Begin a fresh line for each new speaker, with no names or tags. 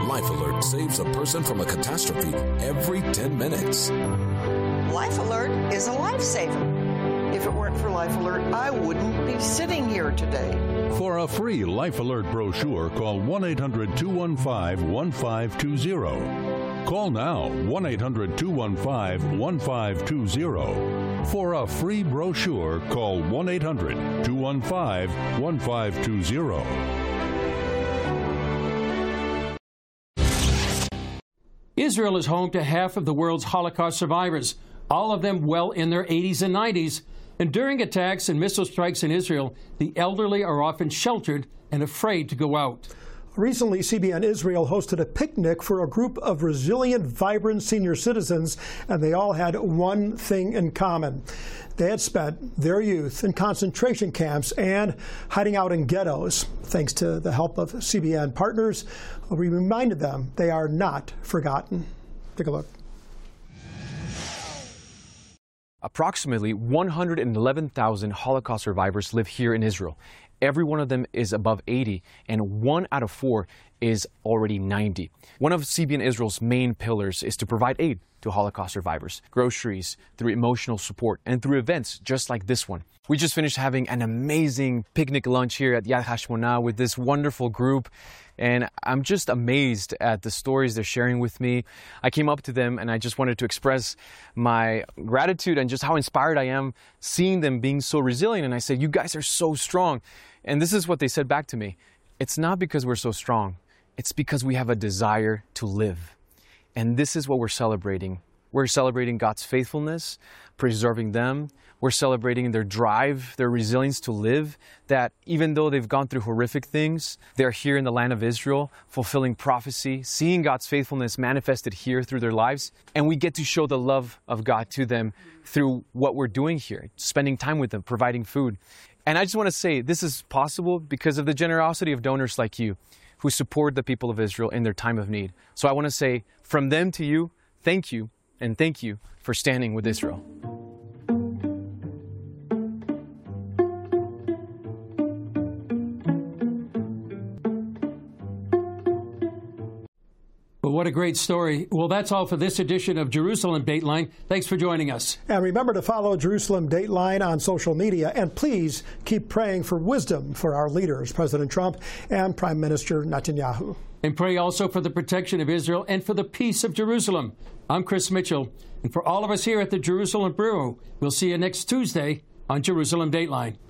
Life Alert saves a person from a catastrophe every 10 minutes.
Life Alert is a lifesaver. If it weren't for Life Alert, I wouldn't be sitting here today.
For a free Life Alert brochure, call 1-800-215-1520. Call now, 1-800-215-1520. For a free brochure, call 1-800-215-1520.
Israel is home to half of the world's Holocaust survivors, all of them well in their 80s and 90s. And during attacks and missile strikes in Israel, the elderly are often sheltered and afraid to go out.
Recently, CBN Israel hosted a picnic for a group of resilient, vibrant senior citizens, and they all had one thing in common. They had spent their youth in concentration camps and hiding out in ghettos. Thanks to the help of CBN partners, we reminded them they are not forgotten. Take a look.
Approximately 111,000 Holocaust survivors live here in Israel. Every one of them is above 80, and 1 out of 4 is already 90. One of CBN Israel's main pillars is to provide aid to Holocaust survivors, groceries, through emotional support, and through events just like this one. We just finished having an amazing picnic lunch here at Yad HaShmona with this wonderful group, and I'm just amazed at the stories they're sharing with me. I came up to them and I just wanted to express my gratitude and just how inspired I am seeing them being so resilient. And I said, you guys are so strong. And this is what they said back to me. It's not because we're so strong. It's because we have a desire to live. And this is what we're celebrating. We're celebrating God's faithfulness, preserving them. We're celebrating their drive, their resilience to live, that even though they've gone through horrific things, they're here in the land of Israel, fulfilling prophecy, seeing God's faithfulness manifested here through their lives. And we get to show the love of God to them through what we're doing here, spending time with them, providing food. And I just want to say this is possible because of the generosity of donors like you who support the people of Israel in their time of need. So I want to say from them to you, thank you, and thank you for standing with Israel.
Well, what a great story. Well, that's all for this edition of Jerusalem Dateline. Thanks for joining us.
And remember to follow Jerusalem Dateline on social media. And please keep praying for wisdom for our leaders, President Trump and Prime Minister Netanyahu.
And pray also for the protection of Israel and for the peace of Jerusalem. I'm Chris Mitchell. And for all of us here at the Jerusalem Bureau, we'll see you next Tuesday on Jerusalem Dateline.